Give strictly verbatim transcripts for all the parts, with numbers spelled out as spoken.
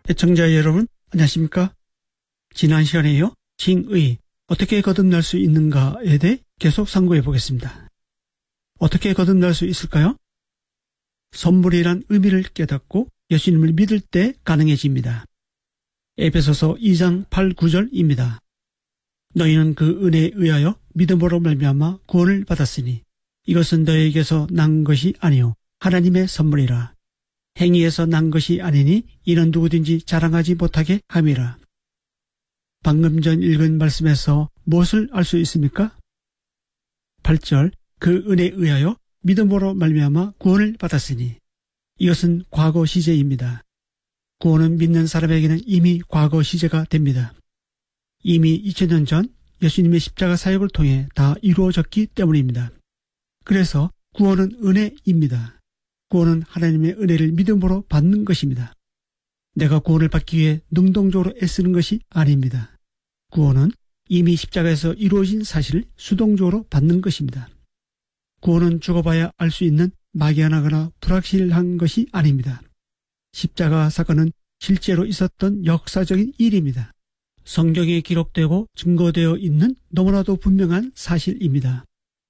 애청자 여러분, 안녕하십니까? 지난 시간에요, 칭의, 어떻게 거듭날 수 있는가에 대해 계속 상고해 보겠습니다. 어떻게 거듭날 수 있을까요? 선물이란 의미를 깨닫고 예수님을 믿을 때 가능해집니다. 에베소서 이 장 팔, 구 절입니다. 너희는 그 은혜에 의하여 믿음으로 말미암아 구원을 받았으니 이것은 너희에게서 난 것이 아니요 하나님의 선물이라. 행위에서 난 것이 아니니 이는 누구든지 자랑하지 못하게 함이라. 방금 전 읽은 말씀에서 무엇을 알 수 있습니까? 팔 절, 그 은혜에 의하여 믿음으로 말미암아 구원을 받았으니 이것은 과거 시제입니다. 구원은 믿는 사람에게는 이미 과거 시제가 됩니다. 이미 이천 년 전 예수님의 십자가 사역을 통해 다 이루어졌기 때문입니다. 그래서 구원은 은혜입니다. 구원은 하나님의 은혜를 믿음으로 받는 것입니다. 내가 구원을 받기 위해 능동적으로 애쓰는 것이 아닙니다. 구원은 이미 십자가에서 이루어진 사실을 수동적으로 받는 것입니다. 구원은 죽어봐야 알 수 있는 막연하거나 불확실한 것이 아닙니다. 십자가 사건은 실제로 있었던 역사적인 일입니다. 성경에 기록되고 증거되어 있는 너무나도 분명한 사실입니다.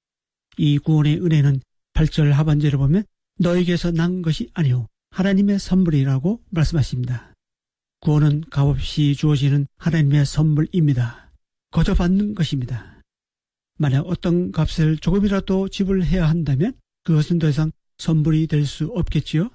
이 구원의 은혜는 팔 절 하반절에 보면 너에게서 난 것이 아니오 하나님의 선물이라고 말씀하십니다. 구원은 값없이 주어지는 하나님의 선물입니다. 거저 받는 것입니다. 만약 어떤 값을 조금이라도 지불해야 한다면 그것은 더 이상 선물이 될 수 없겠지요?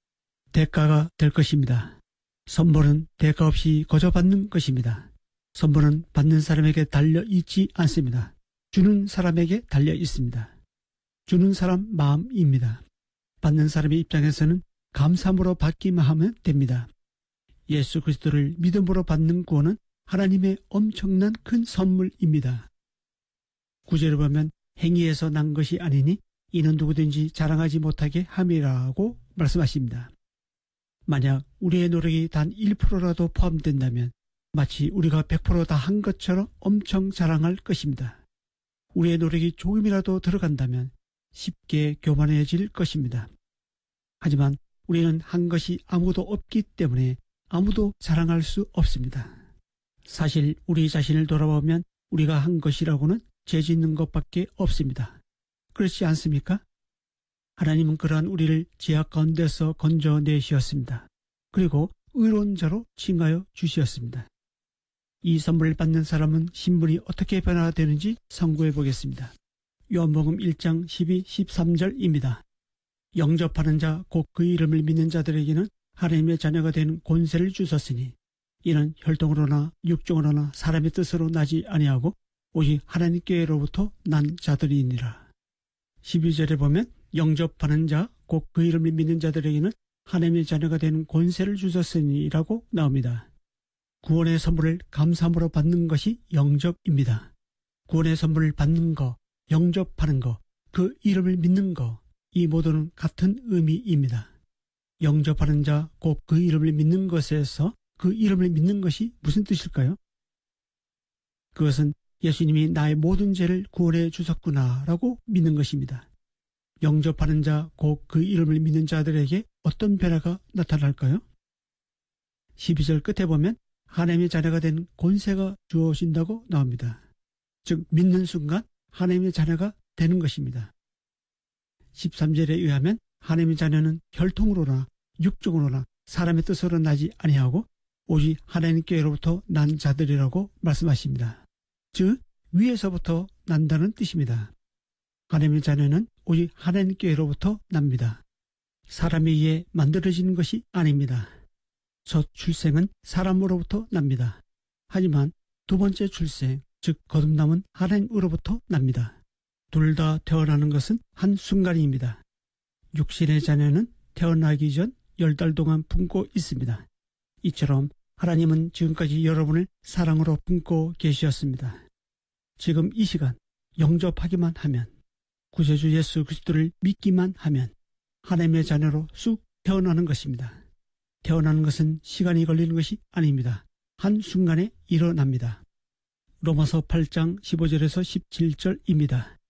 대가가 될 것입니다. 선물은 대가 없이 거저 받는 것입니다. 선물은 받는 사람에게 달려 있지 않습니다. 주는 사람에게 달려 있습니다. 주는 사람 마음입니다. 받는 사람의 입장에서는 감사함으로 받기만 하면 됩니다. 예수 그리스도를 믿음으로 받는 구원은 하나님의 엄청난 큰 선물입니다. 구 절에 보면 행위에서 난 것이 아니니 이는 누구든지 자랑하지 못하게 함이라고 말씀하십니다. 만약 우리의 노력이 단 일 퍼센트라도 포함된다면 마치 우리가 백 퍼센트 다 한 것처럼 엄청 자랑할 것입니다. 우리의 노력이 조금이라도 들어간다면 쉽게 교만해질 것입니다. 하지만 우리는 한 것이 아무도 없기 때문에 아무도 자랑할 수 없습니다. 사실 우리 자신을 돌아보면 우리가 한 것이라고는 죄짓는 것밖에 없습니다. 그렇지 않습니까? 하나님은 그러한 우리를 죄악 가운데서 건져내셨습니다. 그리고 의로운 자로 칭하여 주셨습니다. 이 선물을 받는 사람은 신분이 어떻게 변화되는지 상고해 보겠습니다. 요한복음 일 장 십이, 십삼 절입니다. 영접하는 자 곧 그 이름을 믿는 자들에게는 하나님의 자녀가 되는 권세를 주셨으니 이는 혈통으로나 육종으로나 사람의 뜻으로 나지 아니하고 오직 하나님께로부터 난 자들이니라. 십이 절에 보면 영접하는 자 곧 그 이름을 믿는 자들에게는 하나님의 자녀가 되는 권세를 주셨으니라고 나옵니다. 구원의 선물을 감사함으로 받는 것이 영접입니다. 구원의 선물을 받는 것, 영접하는 것, 그 이름을 믿는 것, 이 모두는 같은 의미입니다. 영접하는 자, 곧 그 이름을 믿는 것에서 그 이름을 믿는 것이 무슨 뜻일까요? 그것은 예수님이 나의 모든 죄를 구원해 주셨구나라고 믿는 것입니다. 영접하는 자, 곧 그 이름을 믿는 자들에게 어떤 변화가 나타날까요? 십이 절 끝에 보면 하나님의 자녀가 된 권세가 주어진다고 나옵니다. 즉 믿는 순간 하나님의 자녀가 되는 것입니다. 십삼 절에 의하면 하나님의 자녀는 혈통으로나 육종으로나 사람의 뜻으로 나지 아니하고 오직 하나님께로부터 난 자들이라고 말씀하십니다. 즉 위에서부터 난다는 뜻입니다. 하나님의 자녀는 오직 하나님께로부터 납니다. 사람에 의해 만들어지는 것이 아닙니다. 첫 출생은 사람으로부터 납니다. 하지만 두 번째 출생, 즉 거듭남은 하나님으로부터 납니다. 둘 다 태어나는 것은 한순간입니다. 육신의 자녀는 태어나기 전 열 달 동안 품고 있습니다. 이처럼 하나님은 지금까지 여러분을 사랑으로 품고 계셨습니다. 지금 이 시간 영접하기만 하면, 구세주 예수 그리스도를 믿기만 하면 하나님의 자녀로 쑥 태어나는 것입니다. 태어나는 것은 시간이 걸리는 것이 아닙니다. 한순간에 일어납니다. 로마서 팔 장 십오 절에서 십칠 절입니다.